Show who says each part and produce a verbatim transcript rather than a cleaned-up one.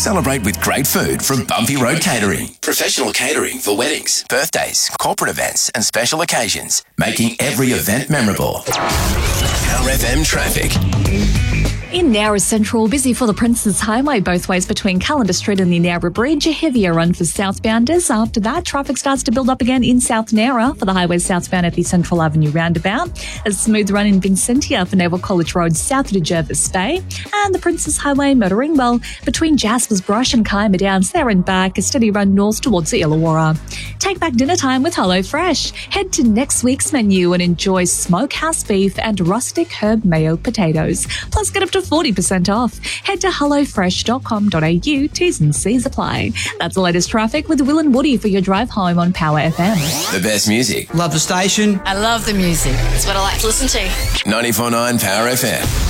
Speaker 1: Celebrate with great food from Bumpy Road Catering. Professional catering for weddings, birthdays, corporate events and special occasions, making every event memorable. Power F M traffic.
Speaker 2: In Nowra Central, busy for the Princes Highway both ways between Calendar Street and the Nowra Bridge. A heavier run for southbounders. After that, traffic starts to build up again in South Nowra for the highway southbound at the Central Avenue roundabout. A smooth run in Vincentia for Naval College Road south to Jervis Bay. And the Princes Highway motoring well between Jasper's Brush and Kiama Downs there and back. A steady run north towards the Illawarra. Take back dinner time with HelloFresh. Head to next week's menu and enjoy smokehouse beef and rustic herb mayo potatoes. Plus, get up to forty percent off. Head to hello fresh dot com dot a u. T's and C's apply. That's the latest traffic with Will and Woody for your drive home on Power F M.
Speaker 1: The best music.
Speaker 3: Love the station.
Speaker 4: I love the music. It's what I like to listen to.
Speaker 1: ninety-four point nine Power F M.